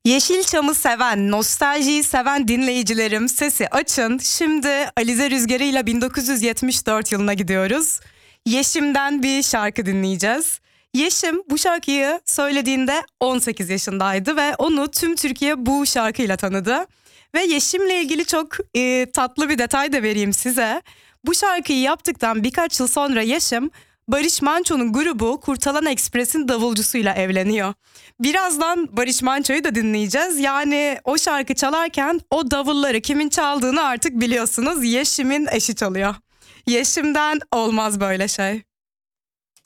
Yeşilçam'ı seven, nostaljiyi seven dinleyicilerim sesi açın. Şimdi Alize Rüzgarı ile 1974 yılına gidiyoruz. Yeşim'den bir şarkı dinleyeceğiz. Yeşim bu şarkıyı söylediğinde 18 yaşındaydı ve onu tüm Türkiye bu şarkıyla tanıdı. Ve Yeşim'le ilgili çok tatlı bir detay da vereyim size. Bu şarkıyı yaptıktan birkaç yıl sonra Yeşim, Barış Manço'nun grubu Kurtalan Ekspres'in davulcusuyla evleniyor. Birazdan Barış Manço'yu da dinleyeceğiz. Yani o şarkı çalarken o davulları kimin çaldığını artık biliyorsunuz. Yeşim'in eşi çalıyor. Yeşim'den olmaz böyle şey.